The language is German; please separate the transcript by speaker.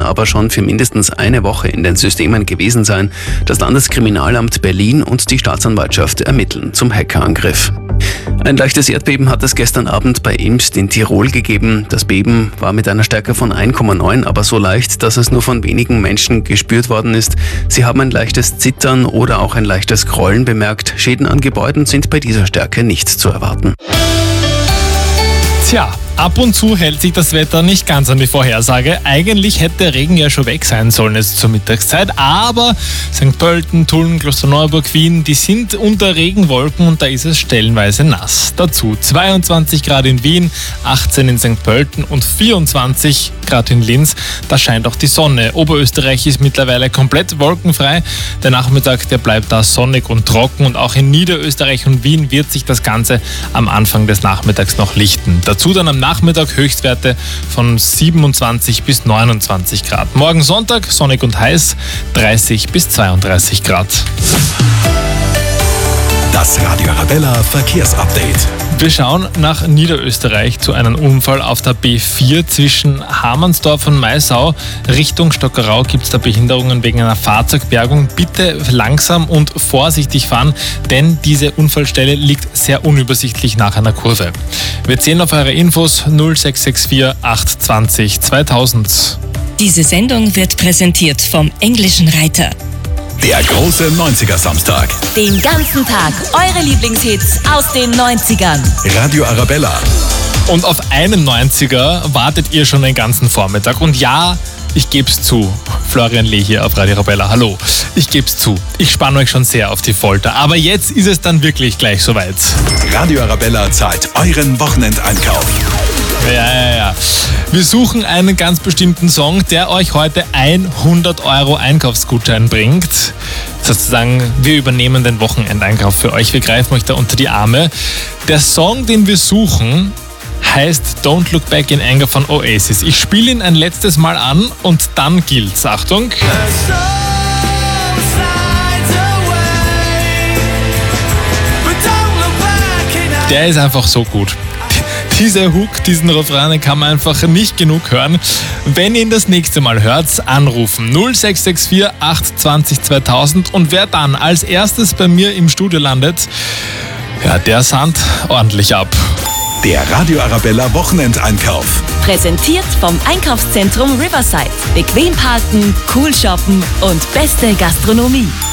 Speaker 1: aber schon für mindestens eine Woche in den Systemen gewesen sein. Das Landeskriminalamt Berlin und die Staatsanwaltschaft ermitteln zum Hackerangriff. Ein leichtes Erdbeben hat es gestern Abend bei Imst in Tirol gegeben. Das Beben war mit einer Stärke von 1,9, aber so leicht, dass es nur von wenigen Menschen gespürt worden ist. Sie haben ein leichtes Zittern oder auch ein leichtes Grollen bemerkt. Schäden an Gebäuden sind bei dieser Stärke nicht zu erwarten.
Speaker 2: Tja, ab und zu hält sich das Wetter nicht ganz an die Vorhersage. Eigentlich hätte der Regen ja schon weg sein sollen jetzt zur Mittagszeit, aber St. Pölten, Tulln, Klosterneuburg, Wien, die sind unter Regenwolken und da ist es stellenweise nass. Dazu 22 Grad in Wien, 18 in St. Pölten und 24 Grad in Linz. Da scheint auch die Sonne. Oberösterreich ist mittlerweile komplett wolkenfrei. Der Nachmittag, der bleibt da sonnig und trocken und auch in Niederösterreich und Wien wird sich das Ganze am Anfang des Nachmittags noch lichten. Dazu dann am Nachmittag Höchstwerte von 27 bis 29 Grad. Morgen Sonntag sonnig und heiß, 30 bis 32 Grad.
Speaker 3: Das Radio Arabella Verkehrsupdate.
Speaker 2: Wir schauen nach Niederösterreich zu einem Unfall auf der B4 zwischen Hamannsdorf und Maisau. Richtung Stockerau gibt es da Behinderungen wegen einer Fahrzeugbergung. Bitte langsam und vorsichtig fahren, denn diese Unfallstelle liegt sehr unübersichtlich nach einer Kurve. Wir zählen auf eure Infos 0664 820 2000.
Speaker 4: Diese Sendung wird präsentiert vom Englischen Reiter.
Speaker 3: Der große 90er-Samstag.
Speaker 5: Den ganzen Tag eure Lieblingshits aus den 90ern.
Speaker 3: Radio Arabella.
Speaker 2: Und auf einen 90er wartet ihr schon den ganzen Vormittag. Und ja, ich geb's zu. Florian Lee hier auf Radio Arabella. Hallo. Ich geb's zu. Ich spanne euch schon sehr auf die Folter. Aber jetzt ist es dann wirklich gleich soweit.
Speaker 3: Radio Arabella zahlt euren Wochenendeinkauf.
Speaker 2: Ja. Wir suchen einen ganz bestimmten Song, der euch heute 100 € Einkaufsgutschein bringt. Sozusagen, wir übernehmen den Wochenendeinkauf für euch. Wir greifen euch da unter die Arme. Der Song, den wir suchen, heißt Don't Look Back in Anger von Oasis. Ich spiele ihn ein letztes Mal an und dann gilt's. Achtung. Der ist einfach so gut. Dieser Hook, diesen Refrain kann man einfach nicht genug hören. Wenn ihr ihn das nächste Mal hört, anrufen 0664 820 2000 und wer dann als erstes bei mir im Studio landet, ja, der sandt ordentlich ab.
Speaker 3: Der Radio Arabella Wochenendeinkauf.
Speaker 5: Präsentiert vom Einkaufszentrum Riverside. Bequem parken, cool shoppen und beste Gastronomie.